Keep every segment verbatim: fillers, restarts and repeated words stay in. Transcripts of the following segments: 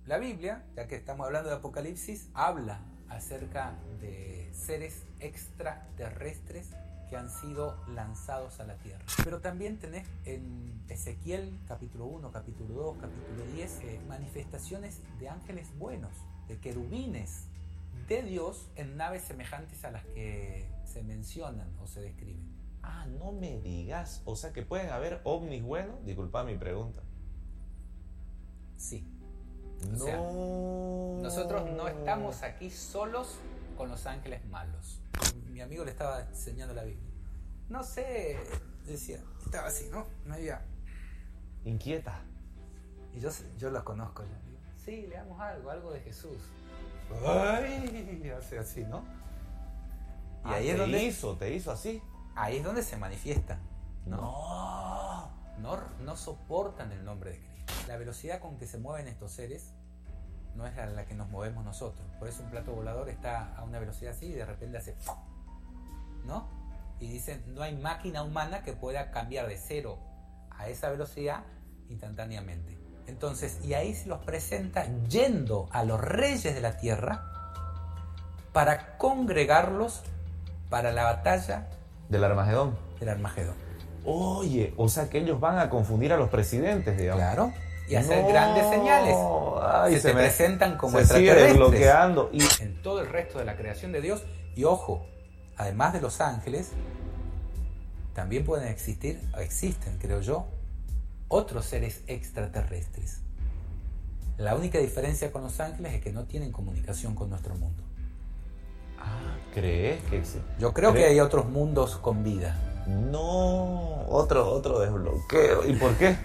la Biblia, ya que estamos hablando de Apocalipsis, habla acerca de seres extraterrestres que han sido lanzados a la tierra. Pero también tenés en Ezequiel capítulo uno, capítulo dos, capítulo diez, eh, manifestaciones de ángeles buenos, de querubines de Dios en naves semejantes a las que se mencionan o se describen. Ah, no me digas. O sea que pueden haber ovnis buenos. Disculpa mi pregunta. Sí. No. O sea, nosotros no estamos aquí solos con los ángeles malos. Mi amigo le estaba enseñando la Biblia. No sé, decía, estaba así, ¿no? Media inquieta. Y yo, yo los conozco ya. Digo, sí, leamos algo, algo de Jesús. Ay, hace así, ¿no? Y ah, ahí te es donde hizo, te hizo así. Ahí es donde se manifiesta, ¿no? No. No, no soportan el nombre de Cristo. La velocidad con que se mueven estos seres no es la, la que nos movemos nosotros. Por eso un plato volador está a una velocidad así y de repente hace, ¿no? Y dicen, no hay máquina humana que pueda cambiar de cero a esa velocidad instantáneamente. Entonces, y ahí se los presenta yendo a los reyes de la tierra para congregarlos para la batalla del Armagedón. Del Armagedón. Oye, o sea que ellos van a confundir a los presidentes, digamos. Claro. Y hacer no, grandes señales. Ay, se, se te me, presentan como se extraterrestres. Sigue desbloqueando. Y en todo el resto de la creación de Dios. Y ojo, además de los ángeles, también pueden existir, existen, creo yo, otros seres extraterrestres. La única diferencia con los ángeles es que no tienen comunicación con nuestro mundo. Ah, ¿crees que existe? Yo creo ¿Crees? que hay otros mundos con vida. No, otro, otro desbloqueo. ¿Y por qué?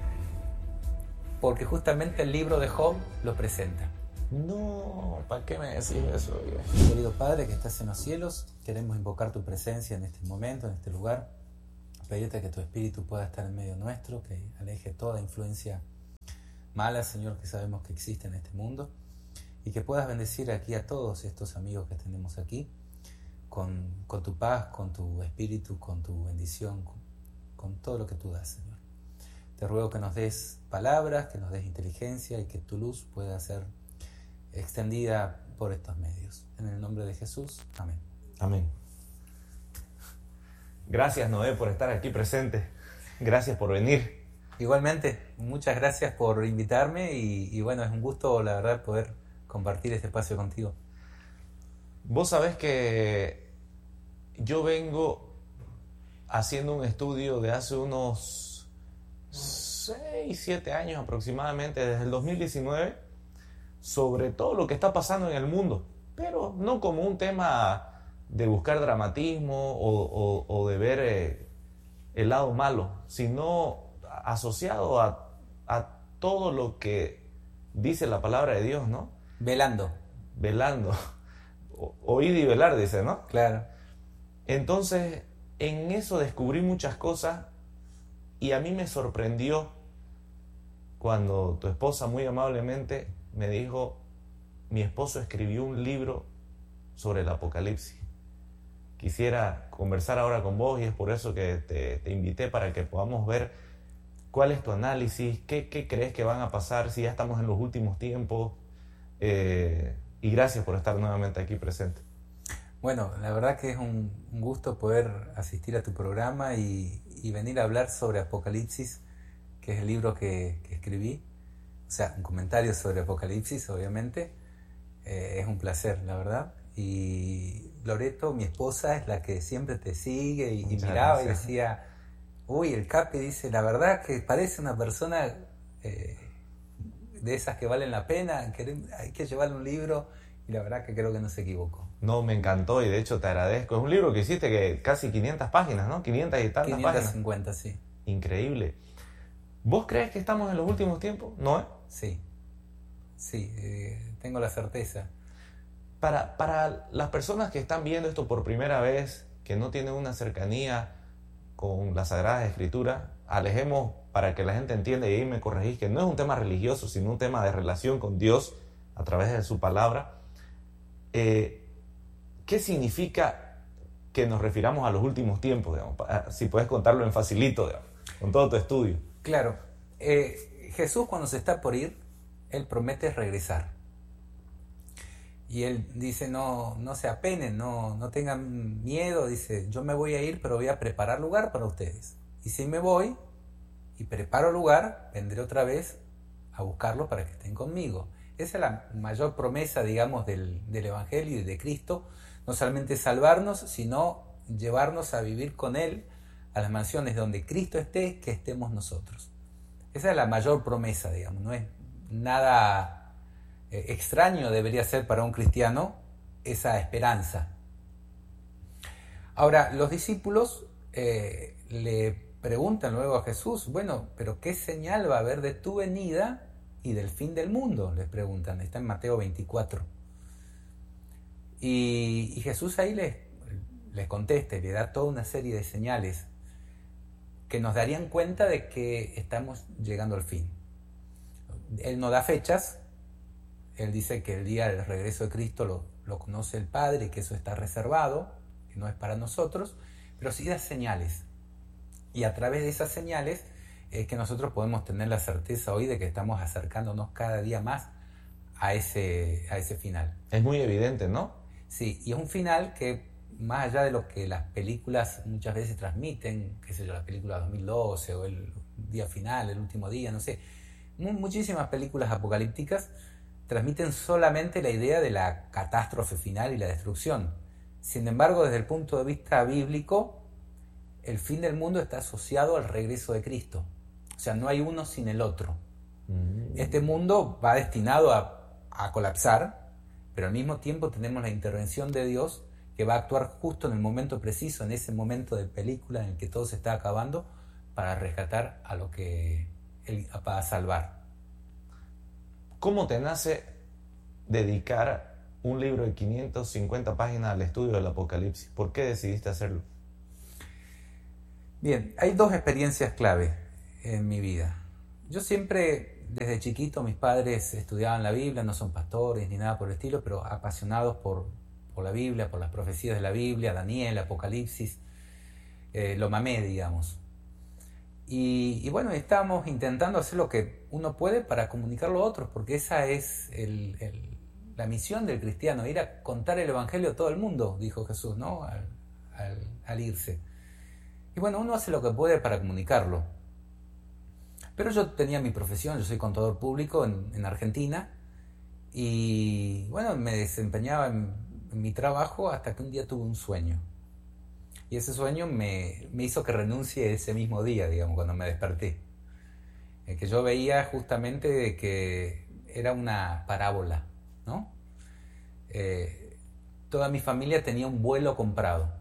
Porque justamente el libro de Job lo presenta. No, ¿para qué me decís eso? Querido Padre que estás en los cielos, queremos invocar tu presencia en este momento, en este lugar. Pedirte que tu Espíritu pueda estar en medio nuestro, que aleje toda influencia mala, Señor, que sabemos que existe en este mundo. Y que puedas bendecir aquí a todos estos amigos que tenemos aquí, con, con tu paz, con tu Espíritu, con tu bendición, con, con todo lo que tú das, Señor. Te ruego que nos des palabras, que nos des inteligencia y que tu luz pueda ser extendida por estos medios. En el nombre de Jesús, amén. Amén. Gracias, Noé, por estar aquí presente. Gracias por venir. Igualmente, muchas gracias por invitarme y, y bueno, es un gusto, la verdad, poder compartir este espacio contigo. Vos sabés que yo vengo haciendo un estudio de hace unos seis, siete años aproximadamente, desde el dos mil diecinueve, sobre todo lo que está pasando en el mundo, pero no como un tema de buscar dramatismo o, o, o de ver eh, el lado malo, sino asociado a, a todo lo que dice la palabra de Dios, ¿no? Velando. Velando. O, oír y velar, dice, ¿no? Claro. Entonces, en eso descubrí muchas cosas y a mí me sorprendió cuando tu esposa muy amablemente me dijo, mi esposo escribió un libro sobre el Apocalipsis. Quisiera conversar ahora con vos y es por eso que te, te invité para que podamos ver cuál es tu análisis, qué, qué crees que van a pasar, si ya estamos en los últimos tiempos. Eh, y gracias por estar nuevamente aquí presente. Bueno, la verdad que es un, un gusto poder asistir a tu programa y, y venir a hablar sobre Apocalipsis, que es el libro que, que escribí. O sea, un comentario sobre Apocalipsis, obviamente. Eh, es un placer, la verdad. Y Loreto, mi esposa, es la que siempre te sigue y, y miraba gracias. Y decía, uy, el Capi dice, la verdad que parece una persona eh, de esas que valen la pena, que hay que llevarle un libro, y la verdad que creo que no se equivocó. No, me encantó y de hecho te agradezco. Es un libro que hiciste que casi quinientas páginas, ¿no? quinientas y tantas quinientas cincuenta, páginas. Sí. Increíble. ¿Vos crees que estamos en los últimos tiempos? ¿No? Sí, sí, eh, tengo la certeza. Para, para las personas que están viendo esto por primera vez, que no tienen una cercanía con las Sagradas Escrituras, alejemos para que la gente entienda y ahí me corregís que no es un tema religioso, sino un tema de relación con Dios a través de su palabra. Eh, ¿Qué significa que nos refiramos a los últimos tiempos? Digamos? Si puedes contarlo en facilito, digamos, con todo tu estudio. Claro. Eh, Jesús cuando se está por ir, Él promete regresar. Y Él dice, no, no se apenen, no, no tengan miedo. Dice, yo me voy a ir, pero voy a preparar lugar para ustedes. Y si me voy y preparo lugar, vendré otra vez a buscarlos para que estén conmigo. Esa es la mayor promesa, digamos, del, del Evangelio y de Cristo. No solamente salvarnos, sino llevarnos a vivir con Él a las mansiones donde Cristo esté, que estemos nosotros. Esa es la mayor promesa, digamos. No es nada eh, extraño, debería ser para un cristiano esa esperanza. Ahora, los discípulos eh, le preguntan luego a Jesús, bueno, pero ¿qué señal va a haber de tu venida y del fin del mundo? Les preguntan, está en Mateo veinticuatro. Y, y Jesús ahí les, les contesta y le da toda una serie de señales que nos darían cuenta de que estamos llegando al fin. Él no da fechas, Él dice que el día del regreso de Cristo lo, lo conoce el Padre y que eso está reservado, que no es para nosotros, pero sí da señales. Y a través de esas señales es que nosotros podemos tener la certeza hoy de que estamos acercándonos cada día más a ese, a ese final. Es muy evidente, ¿no? Sí, y es un final que, más allá de lo que las películas muchas veces transmiten, qué sé yo, la película dos mil doce o el día final, el último día, no sé, muchísimas películas apocalípticas transmiten solamente la idea de la catástrofe final y la destrucción. Sin embargo, desde el punto de vista bíblico, el fin del mundo está asociado al regreso de Cristo. O sea, no hay uno sin el otro. Mm. Este mundo va destinado a, a colapsar, pero al mismo tiempo tenemos la intervención de Dios que va a actuar justo en el momento preciso, en ese momento de película en el que todo se está acabando, para rescatar a lo que Él va a salvar. ¿Cómo te nace dedicar un libro de quinientas cincuenta páginas al estudio del Apocalipsis? ¿Por qué decidiste hacerlo? Bien, hay dos experiencias clave en mi vida. Yo siempre, desde chiquito, mis padres estudiaban la Biblia, no son pastores ni nada por el estilo, pero apasionados por, por la Biblia, por las profecías de la Biblia, Daniel, Apocalipsis, eh, lo mamé, digamos. Y, y bueno, estamos intentando hacer lo que uno puede para comunicarlo a otros, porque esa es el, el, la misión del cristiano, ir a contar el Evangelio a todo el mundo, dijo Jesús, ¿no? Al, al, al irse. Y bueno, uno hace lo que puede para comunicarlo. Pero yo tenía mi profesión, yo soy contador público en, en Argentina, y bueno, me desempeñaba en, en mi trabajo hasta que un día tuve un sueño. Y ese sueño me, me hizo que renuncie ese mismo día, digamos, cuando me desperté. El que yo veía justamente de que era una parábola, ¿no? Eh, toda mi familia tenía un vuelo comprado.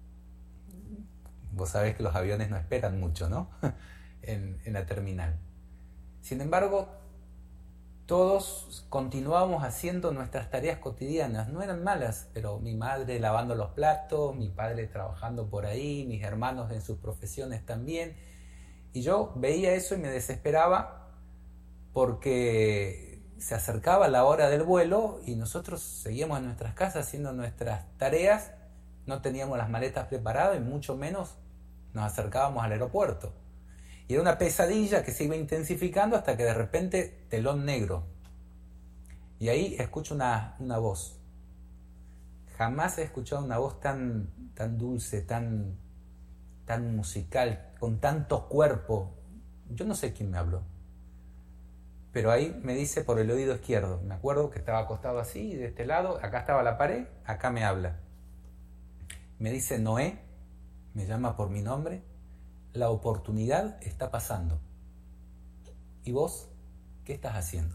Vos sabés que los aviones no esperan mucho, ¿no? en, en la terminal. Sin embargo, todos continuábamos haciendo nuestras tareas cotidianas. No eran malas, pero mi madre lavando los platos, mi padre trabajando por ahí, mis hermanos en sus profesiones también. Y yo veía eso y me desesperaba porque se acercaba la hora del vuelo y nosotros seguíamos en nuestras casas haciendo nuestras tareas. No teníamos las maletas preparadas y mucho menos nos acercábamos al aeropuerto. Y era una pesadilla que se iba intensificando hasta que de repente, telón negro. Y ahí escucho una, una voz. Jamás he escuchado una voz tan, tan dulce, tan, tan musical, con tanto cuerpo. Yo no sé quién me habló. Pero ahí me dice por el oído izquierdo. Me acuerdo que estaba acostado así, de este lado, acá estaba la pared, acá me habla. Me dice Noé, me llama por mi nombre. La oportunidad está pasando. ¿Y vos qué estás haciendo?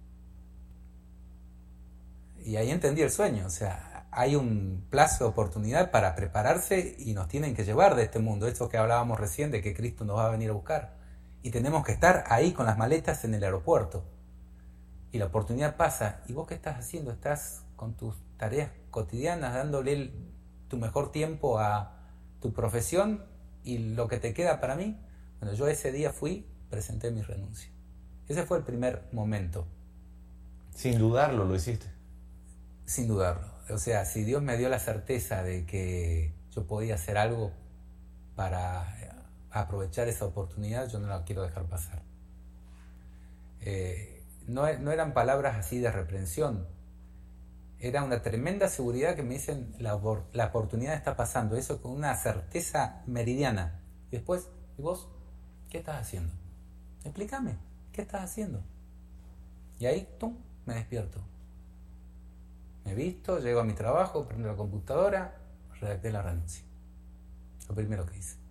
Y ahí entendí el sueño. O sea, hay un plazo de oportunidad para prepararse y nos tienen que llevar de este mundo. Esto que hablábamos recién de que Cristo nos va a venir a buscar. Y tenemos que estar ahí con las maletas en el aeropuerto. Y la oportunidad pasa. ¿Y vos qué estás haciendo? ¿Estás con tus tareas cotidianas dándole el, tu mejor tiempo a tu profesión? ¿Y lo que te queda para mí? Bueno, yo ese día fui, presenté mi renuncia. Ese fue el primer momento. Sin dudarlo lo hiciste. Sin dudarlo. O sea, si Dios me dio la certeza de que yo podía hacer algo para aprovechar esa oportunidad, yo no la quiero dejar pasar. Eh, no, no eran palabras así de reprensión. Era una tremenda seguridad que me dicen, la, la oportunidad está pasando, eso con una certeza meridiana. Y después, ¿y vos? ¿Qué estás haciendo? Explícame, ¿qué estás haciendo? Y ahí, ¡tum!, me despierto. Me visto, llego a mi trabajo, prendo la computadora, redacté la renuncia. Lo primero que hice.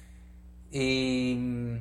Y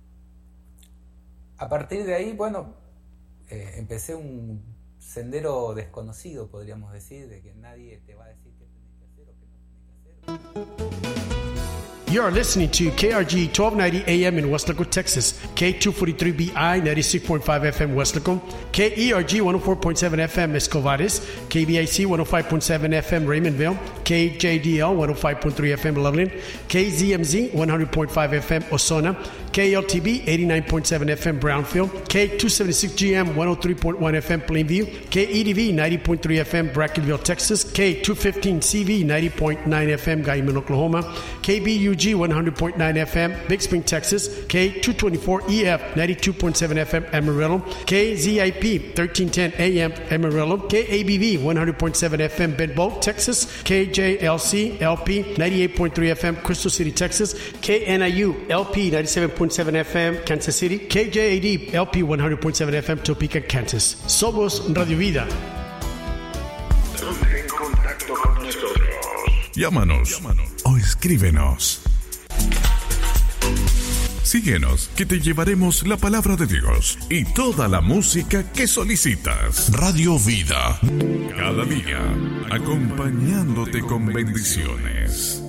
a partir de ahí, bueno, eh, empecé un sendero desconocido, podríamos decir, de que nadie te va a decir qué tenés que hacer o qué no tenés que hacer. You are listening to K R G twelve ninety A M in Weslaco, Texas, K two forty-three B I ninety-six point five F M Weslaco, K E R G one oh four point seven F M Escovares, K B I C one oh five point seven F M Raymondville, K J D L one oh five point three F M Loveland, K Z M Z one hundred point five F M Osona, K L T B eighty-nine point seven F M Brownfield, K two seventy-six G M one oh three point one F M Plainview, K E D V ninety point three F M Brackenville, Texas, K two fifteen C V ninety point nine F M Guyman, Oklahoma, K B U G one hundred point nine F M Big Spring, Texas, K two twenty-four E F ninety-two point seven F M Amarillo, K Z I P thirteen ten A M Amarillo, K A B V one hundred point seven F M Bedboe, Texas, K J L C L P ninety-eight point three F M Crystal City, Texas, K N I U L P ninety-seven point seven F M Kansas City, K J A D L P one hundred point seven F M Topeka, Kansas. Somos Radio Vida. Ponte en contacto con nosotros. Llámanos, Llámanos o escríbenos. Síguenos, que te llevaremos la palabra de Dios y toda la música que solicitas. Radio Vida. Cada día, acompañándote con bendiciones.